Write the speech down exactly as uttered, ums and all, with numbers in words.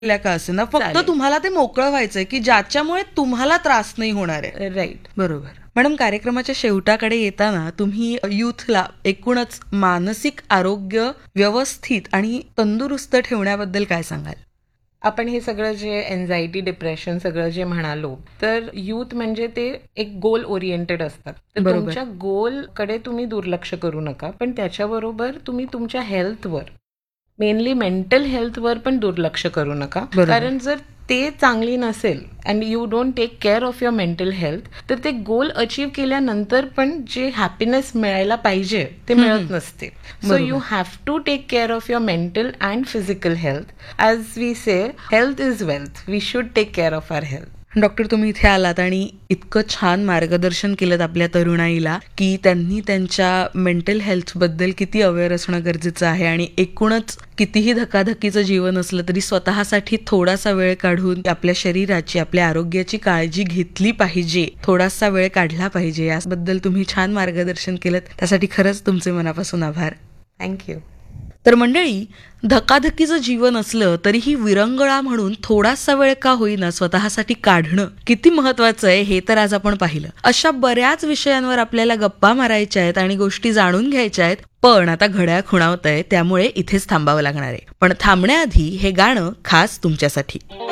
का असे ना, फक्त चालेल. तुम्हाला ते मोकळं व्हायचंय की ज्याच्यामुळे तुम्हाला त्रास नाही होणार आहे. राईट. बरोबर. मॅडम, कार्यक्रमाच्या शेवटाकडे येताना तुम्ही युथला एकूणच मानसिक आरोग्य व्यवस्थित आणि तंदुरुस्त ठेवण्याबद्दल काय सांगाल? आपण हे सगळं जे एन्झायटी, डिप्रेशन सगळं जे म्हणालो, तर यूथ म्हणजे ते एक गोल ओरिएंटेड असतात. तर बरोबर. तुमच्या गोलकडे तुम्ही दुर्लक्ष करू नका, पण त्याच्याबरोबर तुम्ही तुमच्या हेल्थवर, मेनली मेंटल हेल्थवर पण दुर्लक्ष करू नका. बरोबर. कारण जर ते चांगली नसेल and you don't take care of your mental health, तर ते गोल अचीव केल्यानंतर पण जे हॅपीनेस मिळायला पाहिजे ते मिळत नसते. सो बरोबर. You have to take care of your mental and physical health. As we say, health is wealth. We should take care of our health. Doctor, तुम्ही इथे आलात आणि इतकं छान मार्गदर्शन केलं आपल्या तरुणाईला की त्यांनी त्यांच्या मेंटल हेल्थबद्दल किती अवेअर असणं गरजेचं आहे आणि एकूणच कितीही धकाधकीचं जीवन असलं तरी स्वतःसाठी थोडासा वेळ काढून आपल्या शरीराची, आपल्या आरोग्याची काळजी घेतली पाहिजे, थोडासा वेळ काढला पाहिजे, याबद्दल तुम्ही छान मार्गदर्शन केलं. त्यासाठी खरंच तुमचे मनापासून आभार. थँक्यू. तर मंडळी, धकाधकीचं जीवन असलं तरीही विरंगुळा म्हणून थोडासा वेळ का होईना स्वतःसाठी काढणं किती महत्वाचं आहे हे तर आज आपण पाहिलं. अशा बऱ्याच विषयांवर आपल्याला गप्पा मारायच्या आहेत आणि गोष्टी जाणून घ्यायच्या आहेत, पण आता घड्याळ खुणावत आहे, त्यामुळे इथेच थांबावं लागणार आहे. पण थांबण्याआधी हे गाणं खास तुमच्यासाठी.